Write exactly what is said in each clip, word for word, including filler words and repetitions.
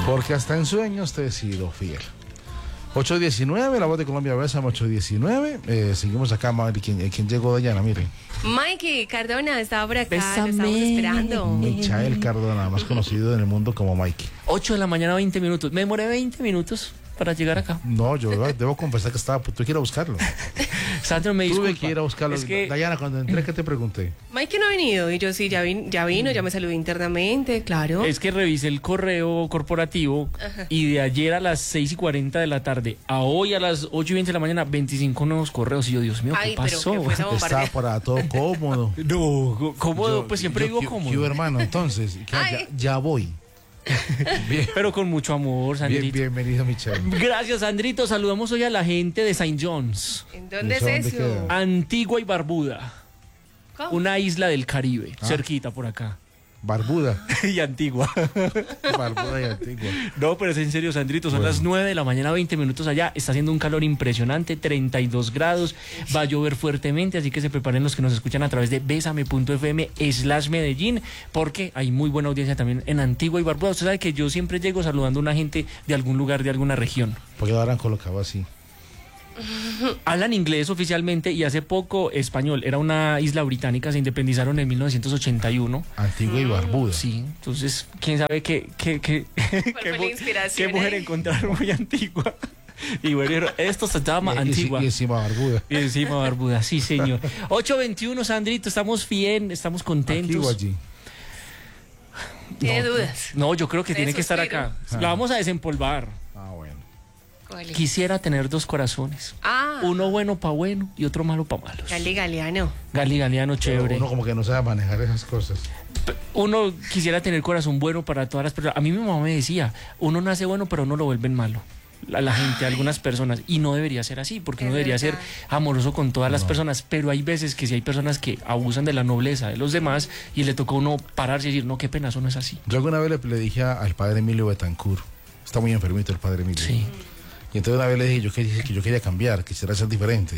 Porque hasta en sueños te he sido fiel. ocho diecinueve, la voz de Colombia, Bésame, ocho diecinueve. Eh, seguimos acá, madre. ¿Quién, ¿Quién llegó, Dayana? Miren. Mikey Cardona estaba por acá, Bésame. lo estamos esperando. Michael Cardona, más conocido en el mundo como Mikey. ocho de la mañana, veinte minutos. Me demoré veinte minutos para llegar acá. No, yo debo confesar que estaba, tuve que ir a buscarlo. Sandro, me disculpa. Tuve que ir a buscarlo. Es que... Dayana, cuando entré, ¿qué te pregunté? Mikey no ha venido, y yo sí, ya, vin, ya vino, ya me saludó internamente, claro. Es que revisé el correo corporativo. Ajá. Y de ayer a las seis y cuarenta de la tarde a hoy a las ocho y veinte de la mañana, veinticinco nuevos correos. Y yo, Dios mío, ¿qué Ay, pasó? Pero ¿qué Estaba para todo cómodo. No, cómodo, yo, pues siempre yo, digo cómodo. Yo, hermano, entonces, ya, ya voy. Bien. Pero con mucho amor, Sandrito. Bien, bienvenido, Michelle. Gracias, Sandrito. Saludamos hoy a la gente de Saint John's. ¿En dónde es eso? Queda? Antigua y Barbuda. ¿Cómo? Una isla del Caribe, ah. cerquita por acá. Barbuda. Y Antigua. Barbuda y Antigua. No, pero es en serio, Sandrito. Son bueno. las nueve de la mañana, veinte minutos allá. Está haciendo un calor impresionante, treinta y dos grados. Va a llover fuertemente, así que se preparen los que nos escuchan a través de besame punto f m slash Medellín, porque hay muy buena audiencia también en Antigua y Barbuda. Usted sabe que yo siempre llego saludando a una gente de algún lugar, de alguna región. ¿Por qué lo habrán colocado así? Hablan inglés oficialmente y hace poco español. Era una isla británica, se independizaron en mil novecientos ochenta y uno. Antigua y Barbuda. Sí, entonces, quién sabe qué, qué, qué, qué, qué mujer encontraron muy antigua. Y bueno, esto se llama y, Antigua. Y encima Barbuda. Y encima Barbuda, sí, señor. ocho veintiuno, Sandrito, estamos bien, estamos contentos. ¿Aquí o allí? ¿Tiene no, dudas? No, yo creo que ¿De tiene que estar suspiro? acá. Ah. La vamos a desempolvar. Ah, bueno. Quisiera tener dos corazones. Ah. Uno bueno para bueno y otro malo para malos. Gali Galeano. Gali Galeano, chévere. Pero uno como que no sabe manejar esas cosas. Uno quisiera tener corazón bueno para todas las personas. A mí mi mamá me decía, uno nace bueno pero no lo vuelven malo. La, la gente, algunas personas, y no debería ser así, porque es uno debería verdad. ser amoroso con todas las No. personas, pero hay veces que sí hay personas que abusan de la nobleza de los demás y le tocó a uno pararse y decir, no, qué pena, eso no es así. Yo alguna vez le, le dije al padre Emilio Betancourt, está muy enfermito el padre Emilio. Sí. Y entonces una vez le dije yo que, que yo quería cambiar, quisiera ser diferente.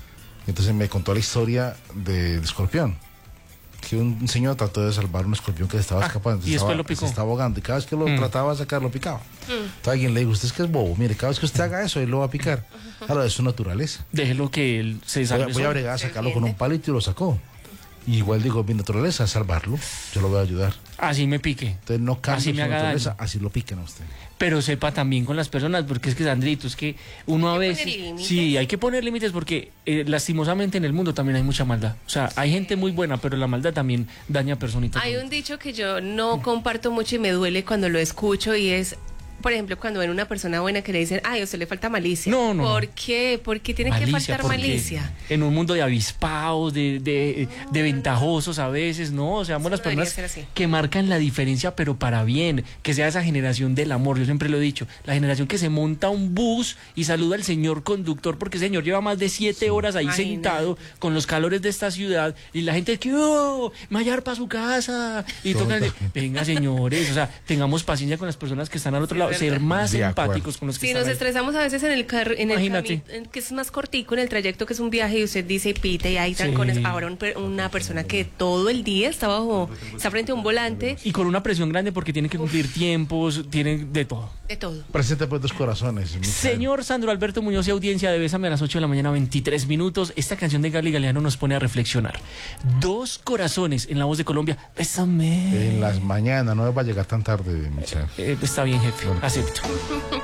Y entonces me contó la historia de, de Escorpión. Que un señor trató de salvar un escorpión que se estaba Ah, escapando. y se después estaba, lo picó. Se estaba ahogando. Y cada vez que lo Mm. trataba de sacar, lo picaba. Mm. Entonces alguien le dijo, usted es que es bobo. Mire, cada vez que usted haga eso, él lo va a picar. Claro, es su naturaleza. Déjelo que él se Voy salve a, voy a solo. bregar a sacarlo con un palito y lo sacó. Y igual digo, mi naturaleza es salvarlo. Yo lo voy a ayudar. Así me pique. Entonces no cambie Así su me haga naturaleza, daño. así lo piquen a usted. Pero sepa también con las personas, porque es que, Sandrito, es que uno a Hay que veces... poner límites. Sí, hay que poner límites porque eh, lastimosamente en el mundo también hay mucha maldad. O sea, hay gente muy buena, pero la maldad también daña a personitas. Hay un dicho que yo no comparto mucho y me duele cuando lo escucho, y es, por ejemplo, cuando ven una persona buena que le dicen, ay, a usted le falta malicia. No, no, ¿Por no. qué? ¿Por qué tiene Malicia, que faltar porque malicia? En un mundo de avispados, de, de, de ventajosos a veces, ¿no? O sea, somos las no debería personas ser así. que marcan la diferencia, pero para bien, que sea esa generación del amor. Yo siempre lo he dicho, la generación que se monta un bus y saluda al señor conductor, porque el señor lleva más de siete horas ahí Ay, sentado no. con los calores de esta ciudad y la gente que, ¡oh! Mayar para su casa. Y tocan, venga, señores, o sea, tengamos paciencia con las personas que están al otro Sí, lado, es ser verdad. más De empáticos acuerdo. con los que Si están nos ahí. estresamos a veces en el carro, en el Imagínate. camino, que es más cortico, en el trayecto, que es un viaje, y usted dice pite y hay Sí. trancones. Ahora un per- una persona que todo el día está bajo, está frente a un volante, Y con una presión grande porque tienen que cumplir tiempos, tienen de todo. de todo. Presente pues dos corazones. Michael. Señor Sandro Alberto Muñoz y audiencia de Bésame a las ocho de la mañana, veintitrés minutos. Esta canción de Gali Galeano nos pone a reflexionar. Dos corazones en la voz de Colombia. Bésame. En las mañanas, no va a llegar tan tarde, Michelle. Eh, está bien, jefe. Bueno. Acepto.